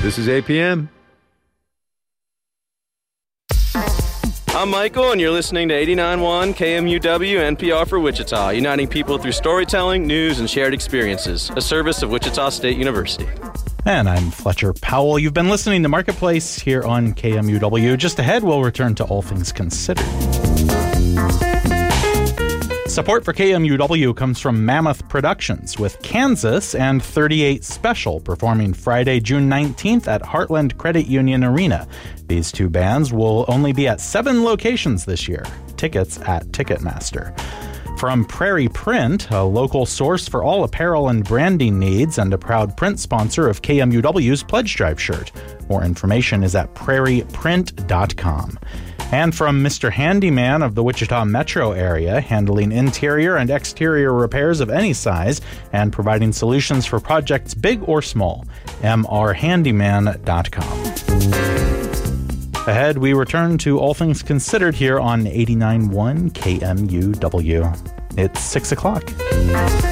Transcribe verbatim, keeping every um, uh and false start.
This is A P M. I'm Michael, and you're listening to eighty-nine point one K M U W N P R for Wichita, uniting people through storytelling, news, and shared experiences, a service of Wichita State University. And I'm Fletcher Powell. You've been listening to Marketplace here on K M U W. Just ahead, we'll return to All Things Considered. Support for K M U W comes from Mammoth Productions, with Kansas and thirty-eight Special performing Friday, June nineteenth at Heartland Credit Union Arena. These two bands will only be at seven locations this year. Tickets at Ticketmaster. From Prairie Print, a local source for all apparel and branding needs and a proud print sponsor of K M U W's Pledge Drive shirt. More information is at prairie print dot com. And from Mister Handyman of the Wichita metro area, handling interior and exterior repairs of any size and providing solutions for projects big or small. m r handyman dot com. Ahead, we return to All Things Considered here on eighty-nine point one K M U W. It's six o'clock.